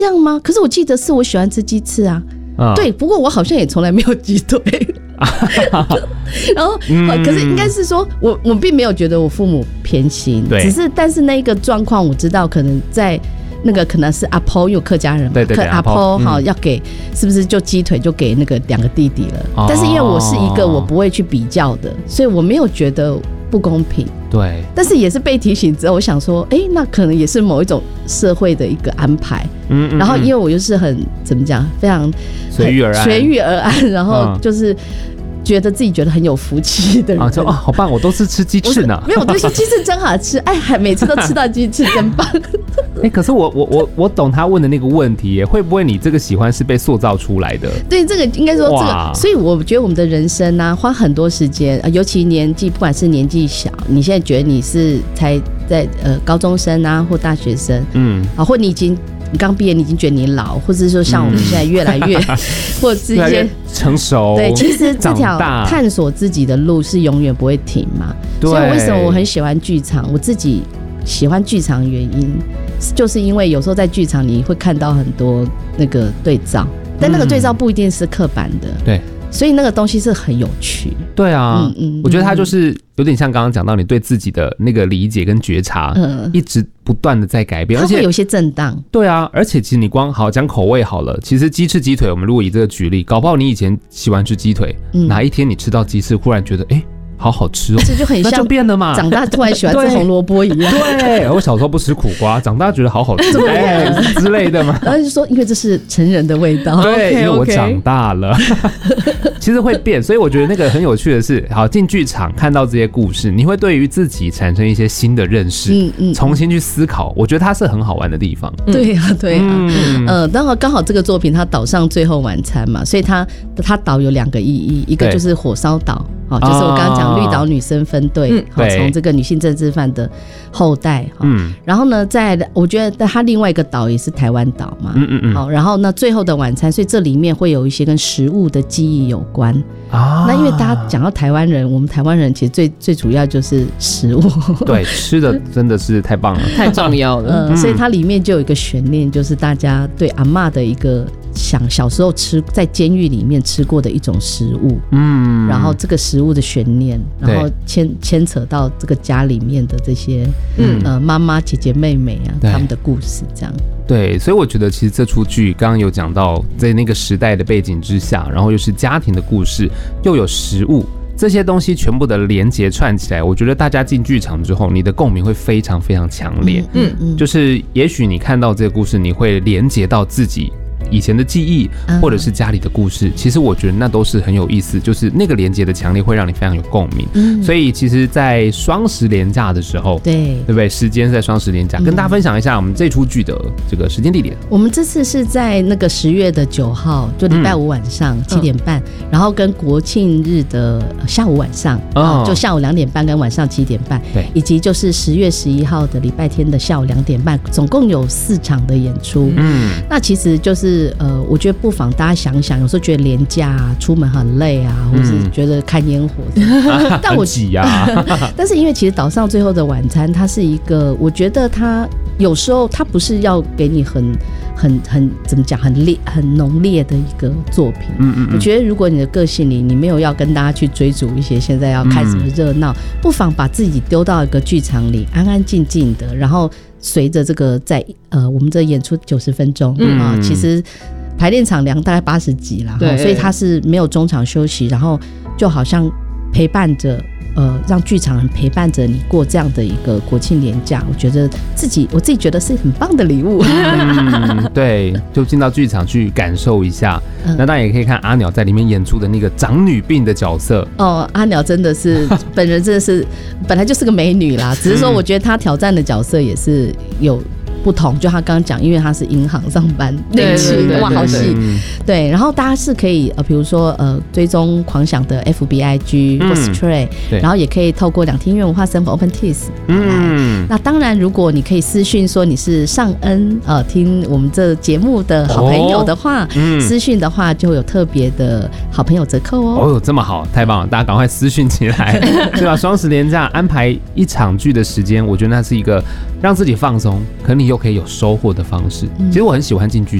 这样吗？可是我记得是我喜欢吃鸡翅啊。对，不过我好像也从来没有鸡腿。然后，可是应该是说我并没有觉得我父母偏心，但是那个状况我知道，可能在那个可能是阿婆有客家人嘛， 对阿婆要给是不是就鸡腿就给那个2个弟弟了？但是因为我是一个我不会去比较的，所以我没有觉得不公平。 对， 但是也是被提醒之后，我想说，那可能也是某一种社会的一个安排。然后因为我就是很怎么讲，非常随遇而安，然后就是觉得自己觉得很有福气的人好棒，我都是吃鸡翅呢。 没有，我都是鸡翅真好吃，每次都吃到鸡翅真棒。 可是我懂他问的那个问题耶，会不会你这个喜欢是被塑造出来的？ 对，这个应该说这个，所以我觉得我们的人生啊，花很多时间，尤其年纪，不管是年纪小，你现在觉得你是才在高中生啊，或大学生，或你刚毕业，你已经觉得你老，或者是说像我们现在越来越，或者是一些成熟。 对，其实这条探索自己的路是永远不会停嘛。所以为什么我很喜欢剧场？我自己喜欢剧场的原因，就是因为有时候在剧场你会看到很多那个对照，但那个对照不一定是刻板的。对。所以那个东西是很有趣。 对啊，我觉得它就是有点像刚刚讲到你对自己的那个理解跟觉察，一直不断的在改变， 而且会有些震荡。 对啊，而且其实你光好讲口味好了，其实鸡翅鸡腿，我们如果以这个举例，搞不好你以前喜欢吃鸡腿，哪一天你吃到鸡翅，忽然觉得好好吃哦， 这就很像那就变了嘛。 长大突然喜欢吃红萝卜一样。 对，我小时候不吃苦瓜，长大觉得好好吃之类的嘛。 然后就说，因为这是成人的味道。 对，因为我长大了，其实会变。所以我觉得那个很有趣的是，好进剧场看到这些故事，你会对于自己产生一些新的认识，重新去思考。我觉得它是很好玩的地方。 对啊，对啊，刚好这个作品它岛上最后晚餐嘛，所以它岛有2个意义，一个就是火烧岛。就是我刚刚讲绿岛女生分队，从这个女性政治犯的后代，然后呢，我觉得它另外一个岛也是台湾岛嘛，然后呢，最后的晚餐，所以这里面会有一些跟食物的记忆有关啊。那因为大家讲到台湾人，我们台湾人其实最主要就是食物， 对，吃的真的是太棒了， 太重要了。 所以它里面就有一个悬念，就是大家对阿嬷的一个小时候在监狱里面吃过的一种食物，然后这个食物的悬念，然后牵扯到这个家里面的这些妈妈、姐姐、妹妹啊，他们的故事这样。 对，所以我觉得其实这出剧刚刚有讲到，在那个时代的背景之下，然后又是家庭的故事，又有食物。这些东西全部的连结串起来，我觉得大家进剧场之后，你的共鸣会非常非常强烈。就是也许你看到这个故事，你会连结到自己以前的记忆，或者是家里的故事，其实我觉得那都是很有意思，就是那个连结的强烈会让你非常有共鸣。所以其实在双十连假的时候，对不对？时间在双十连假，跟大家分享一下我们这出剧的这个时间地点。 我们这次是在那个10月9号，就礼拜5晚上7点半，然后跟国庆日的下午晚上，就下午2点半跟晚上7点半，对，以及就是10月11号的礼拜天的下午2点半，总共有4场的演出。那其实就是我觉得不妨大家想想，有时候觉得连假啊，出门很累啊，或是觉得看烟火，但我挤啊。 但是因为其实岛上最后的晚餐，它是一个，我觉得它有时候它不是要给你很怎么讲，很浓烈的一个作品。我觉得如果你的个性里，你没有要跟大家去追逐一些现在要开什么热闹，不妨把自己丢到一个剧场里，安安静静的，然后随着这个在我们这演出90分钟其实排练场量大概80集啦，所以它是没有中场休息，然后就好像陪伴着让剧场人陪伴着你过这样的一个国庆连假，我觉得我自己觉得是很棒的礼物。 对，就进到剧场去感受一下。那当然也可以看阿鸟在里面演出的那个长女病的角色。 阿鸟真的是本人真的是本来就是个美女啦，只是说我觉得她挑战的角色也是有不同，就他刚刚讲，因为他是银行上班，哇，好细。对，然后大家是可以比如说追踪狂想的 FBIG 或 Stray， 然后也可以透过两厅院文化生活 OpenTix 那当然，如果你可以私讯说你是尚恩听我们这节目的好朋友的话，私讯的话就有特别的好朋友折扣哦。 这么好，太棒了，大家赶快私讯起来，对吧？双十连假安排一场剧的时间，我觉得那是一个让自己放松，可你又可以有收获的方式。其实我很喜欢进剧